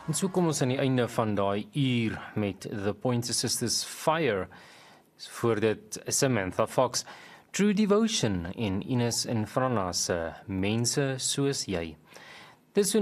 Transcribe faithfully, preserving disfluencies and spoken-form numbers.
En so kom ons aan die einde van daai uur met The Pointer Sisters Fire. Voor dit Samantha Fox, True Devotion en Ines en Frana se Mense soos jy. Dis